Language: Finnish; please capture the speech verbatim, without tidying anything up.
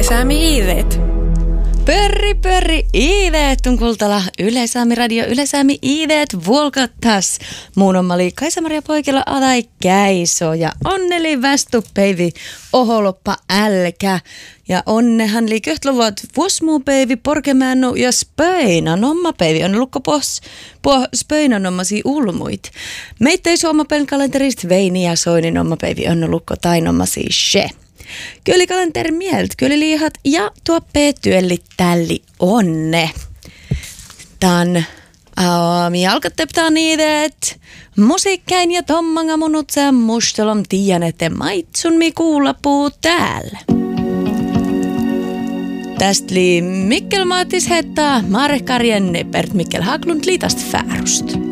Yleisäämi Iiveet. Pörri, pörri, Iiveet on kultala. Yleisäämi radio, Yleisäämi Iiveet vuolkattas. Muun ommali Kaisa-Maria Poikila alai käiso ja onneli västupeivi oholoppa älkä. Ja onnehan liiköhtluvat vuosmuupeivi porkemännu ja spöinan ommapeivi on lukko pos po spöinan ommasi ulmuit. Meitä ei suomapen kalenterista Veini ja Soinin ommapeivi on lukko tainommasi she. Kyllä kalenteri mielt, kyllä liihat ja tuoppee työlli tälli onne. Tän aami alkateptaa niidet. Musiikkäin ja tommanga munut sä mustelom tiiän, ette maitsun mi kuulla puu täällä. Tästä li Mikkel Maatis hettaa Marek Karjen Bert Mikkel Haglund liitast färust.